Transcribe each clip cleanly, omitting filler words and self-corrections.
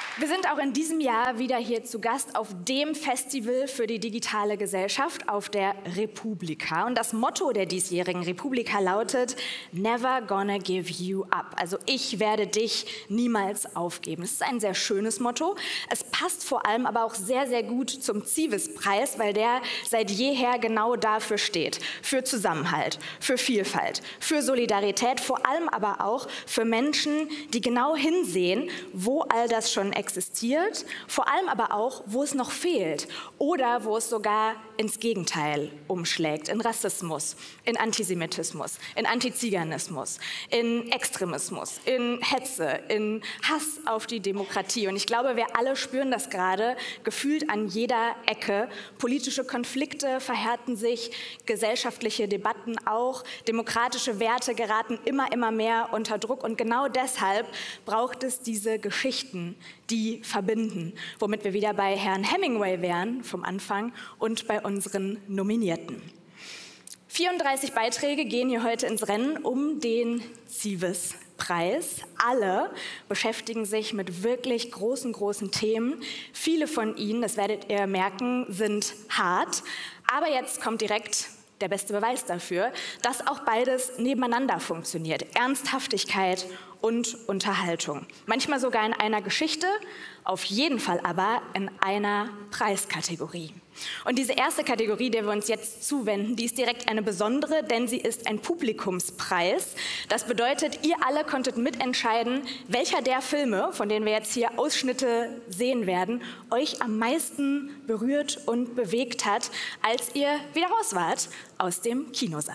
Wir sind auch in diesem Jahr wieder hier zu Gast auf dem Festival für die digitale Gesellschaft, auf der Republika. Und das Motto der diesjährigen Republika lautet Never gonna give you up. Also ich werde dich niemals aufgeben. Das ist ein sehr schönes Motto. Es passt vor allem aber auch sehr, sehr gut zum Civis-Preis, weil der seit jeher genau dafür steht. Für Zusammenhalt, für Vielfalt, für Solidarität, vor allem aber auch für Menschen, die genau hinsehen, wo all das schon existiert, vor allem aber auch, wo es noch fehlt oder wo es sogar ins Gegenteil umschlägt, in Rassismus, in Antisemitismus, in Antiziganismus, in Extremismus, in Hetze, in Hass auf die Demokratie. Und ich glaube, wir alle spüren das gerade, gefühlt an jeder Ecke. Politische Konflikte verhärten sich, gesellschaftliche Debatten auch, demokratische Werte geraten immer mehr unter Druck. Und genau deshalb braucht es diese Geschichten, die verbinden, womit wir wieder bei Herrn Hemingway wären vom Anfang und bei unseren Nominierten. 34 Beiträge gehen hier heute ins Rennen um den Civis-Preis. Alle beschäftigen sich mit wirklich großen Themen. Viele von ihnen, das werdet ihr merken, sind hart. Aber jetzt kommt direkt der beste Beweis dafür, dass auch beides nebeneinander funktioniert. Ernsthaftigkeit und Unterhaltung. Manchmal sogar in einer Geschichte, auf jeden Fall aber in einer Preiskategorie. Und diese erste Kategorie, der wir uns jetzt zuwenden, die ist direkt eine besondere, denn sie ist ein Publikumspreis. Das bedeutet, ihr alle konntet mitentscheiden, welcher der Filme, von denen wir jetzt hier Ausschnitte sehen werden, euch am meisten berührt und bewegt hat, als ihr wieder raus wart aus dem Kinosaal.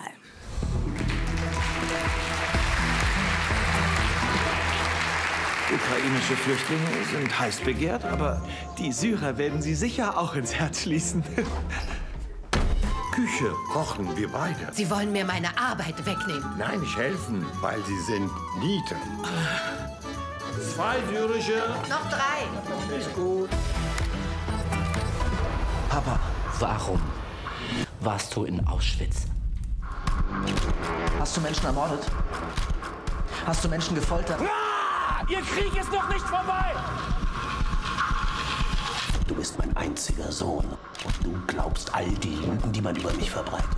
Ukrainische Flüchtlinge sind heiß begehrt, aber die Syrer werden sie sicher auch ins Herz schließen. Küche kochen wir beide. Sie wollen mir meine Arbeit wegnehmen. Nein, nicht helfen, weil sie sind Nieten. 2 syrische. Noch 3. Ist gut. Papa, warum warst du in Auschwitz? Hast du Menschen ermordet? Hast du Menschen gefoltert? Ihr Krieg ist noch nicht vorbei! Du bist mein einziger Sohn und du glaubst all die Lügen, die man über mich verbreitet.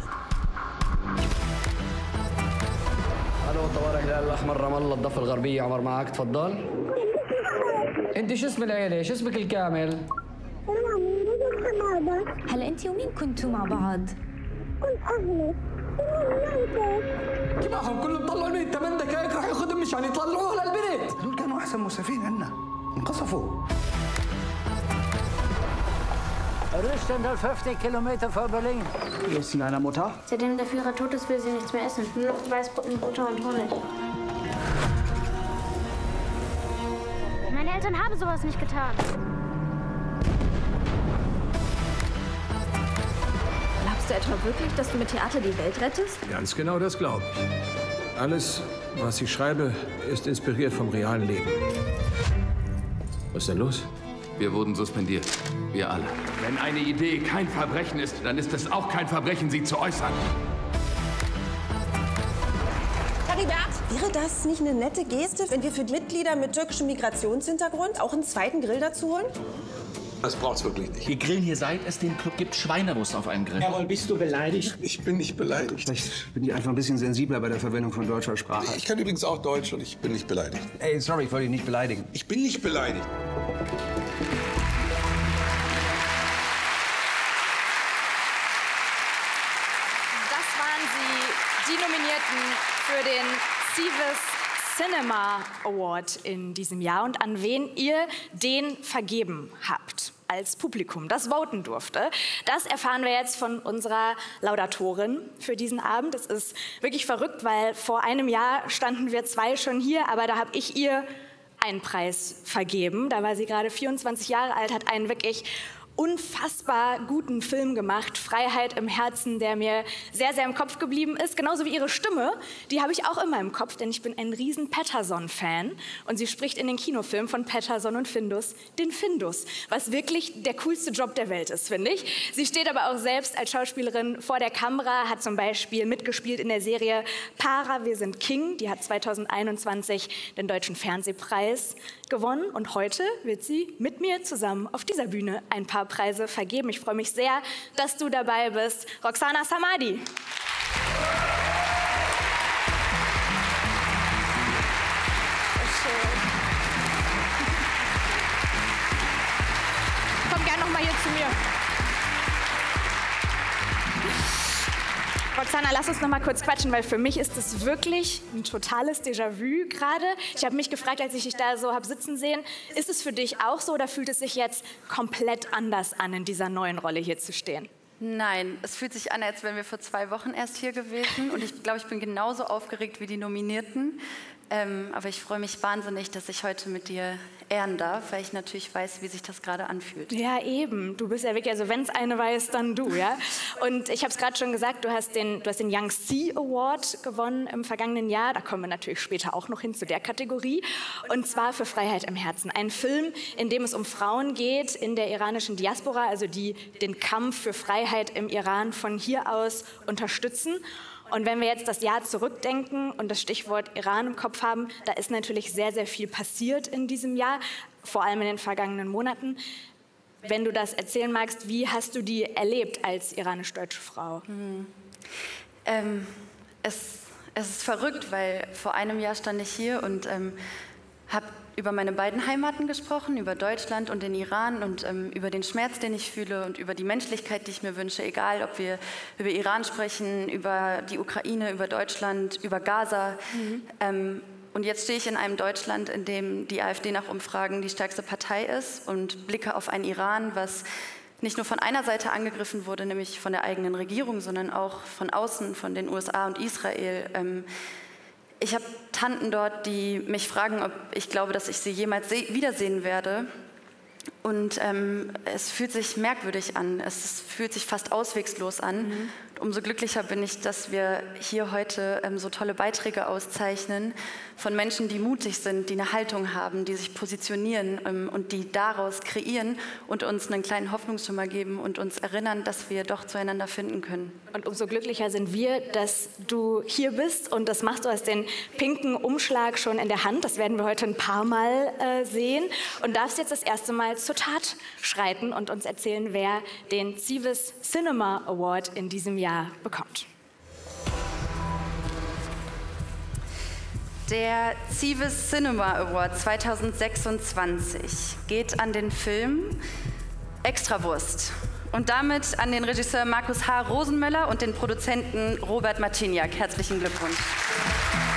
الو طوارئ الهلال الاحمر رام الله الضفه الغربيه عمر معك تفضل. انت شو اسم العيله؟ شو اسمك الكامل؟ هلا انت ومين كنتوا مع بعض؟ كنت اهلي كيف معهم كلهم طلعوا من 8 دقائق راح ياخذهم مشان يطلعوه للبيت. دول كانوا احسن مسعفين عنا انقصفوا. Rüstender 50 Kilometer vor Berlin. Wie ist denn deiner Mutter? Seitdem der Führer tot ist, will sie nichts mehr essen. Nur noch Weißbrot, Butter und Honig. Meine Eltern haben sowas nicht getan. Glaubst du etwa wirklich, dass du mit Theater die Welt rettest? Ganz genau das glaube ich. Alles, was ich schreibe, ist inspiriert vom realen Leben. Was ist denn los? Wir wurden suspendiert. Wir alle. Wenn eine Idee kein Verbrechen ist, dann ist es auch kein Verbrechen, sie zu äußern. Heribert, wäre das nicht eine nette Geste, wenn wir für Mitglieder mit türkischem Migrationshintergrund auch einen zweiten Grill dazu holen? Das braucht's wirklich nicht. Wir grillen hier, seit es den Club gibt, Schweinebrust auf einem Grill. Jawohl, bist du beleidigt? Ich bin nicht beleidigt. Vielleicht bin ich einfach ein bisschen sensibler bei der Verwendung von deutscher Sprache. Ich kann übrigens auch Deutsch und ich bin nicht beleidigt. Ey, sorry, ich wollte dich nicht beleidigen. Ich bin nicht beleidigt. Das waren sie, die Nominierten für den Civis Cinema Award in diesem Jahr und an wen ihr den vergeben habt als Publikum, das voten durfte. Das erfahren wir jetzt von unserer Laudatorin für diesen Abend. Es ist wirklich verrückt, weil vor einem Jahr standen wir zwei schon hier, aber da habe ich ihr einen Preis vergeben. Da war sie gerade 24 Jahre alt, hat einen wirklich unfassbar guten Film gemacht, Freiheit im Herzen, der mir sehr, sehr im Kopf geblieben ist. Genauso wie ihre Stimme, die habe ich auch immer im Kopf, denn ich bin ein riesen Patterson-Fan. Und sie spricht in den Kinofilmen von Patterson und Findus den Findus, was wirklich der coolste Job der Welt ist, finde ich. Sie steht aber auch selbst als Schauspielerin vor der Kamera, hat zum Beispiel mitgespielt in der Serie Para, wir sind King. Die hat 2021 den Deutschen Fernsehpreis gewonnen. Und heute wird sie mit mir zusammen auf dieser Bühne ein paar Preise vergeben. Ich freue mich sehr, dass du dabei bist. Roxana Samadi. Komm gerne noch mal hier zu mir. Roxana, lass uns noch mal kurz quatschen, weil für mich ist es wirklich ein totales Déjà-vu gerade. Ich habe mich gefragt, als ich dich da so habe sitzen sehen, ist es für dich auch so oder fühlt es sich jetzt komplett anders an, in dieser neuen Rolle hier zu stehen? Nein, es fühlt sich an, als wären wir vor 2 Wochen erst hier gewesen. Und ich glaube, ich bin genauso aufgeregt wie die Nominierten. Aber ich freue mich wahnsinnig, dass ich heute mit dir ehren darf, weil ich natürlich weiß, wie sich das gerade anfühlt. Ja, eben. Du bist ja wirklich, also wenn es eine weiß, dann du, ja. Und ich habe es gerade schon gesagt, du hast den Young Sea Award gewonnen im vergangenen Jahr. Da kommen wir natürlich später auch noch hin zu der Kategorie. Und zwar für Freiheit im Herzen. Ein Film, in dem es um Frauen geht in der iranischen Diaspora, also die den Kampf für Freiheit im Iran von hier aus unterstützen. Und wenn wir jetzt das Jahr zurückdenken und das Stichwort Iran im Kopf haben, da ist natürlich sehr, sehr viel passiert in diesem Jahr, vor allem in den vergangenen Monaten. Wenn du das erzählen magst, wie hast du die erlebt als iranisch-deutsche Frau? Es ist verrückt, weil vor einem Jahr stand ich hier und habe über meine beiden Heimaten gesprochen, über Deutschland und den Iran und über den Schmerz, den ich fühle und über die Menschlichkeit, die ich mir wünsche, egal ob wir über Iran sprechen, über die Ukraine, über Deutschland, über Gaza. Und jetzt stehe ich in einem Deutschland, in dem die AfD nach Umfragen die stärkste Partei ist und blicke auf ein Iran, was nicht nur von einer Seite angegriffen wurde, nämlich von der eigenen Regierung, sondern auch von außen, von den USA und Israel. Ich habe Tanten dort, die mich fragen, ob ich glaube, dass ich sie jemals wiedersehen werde. Und es fühlt sich merkwürdig an, es fühlt sich fast auswegslos an. Umso glücklicher bin ich, dass wir hier heute so tolle Beiträge auszeichnen von Menschen, die mutig sind, die eine Haltung haben, die sich positionieren und die daraus kreieren und uns einen kleinen Hoffnungsschimmer geben und uns erinnern, dass wir doch zueinander finden können. Und umso glücklicher sind wir, dass du hier bist und das machst du, hast den pinken Umschlag schon in der Hand. Das werden wir heute ein paar Mal sehen und darfst jetzt das erste Mal zur Tat schreiten und uns erzählen, wer den Civis Cinema Award in diesem Jahr bekommt. Der Civis Cinema Award 2026 geht an den Film Extrawurst und damit an den Regisseur Markus H. Rosenmöller und den Produzenten Robert Martiniak. Herzlichen Glückwunsch.